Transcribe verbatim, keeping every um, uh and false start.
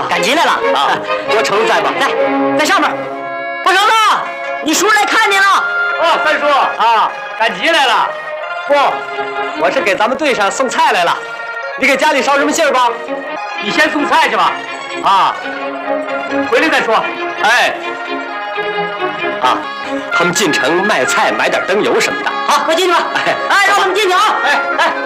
赶集来了啊！我成在吧？ 在，在上面。不成子，你叔来看你了。 哦，三叔啊，赶集来了。不，我是给咱们队上送菜来了。你给家里捎什么信儿吧？你先送菜去吧。啊，回来再说。哎。啊，他们进城卖菜，买点灯油什么的。 好，快进去吧。哎，让他们进去啊！ 哎哎。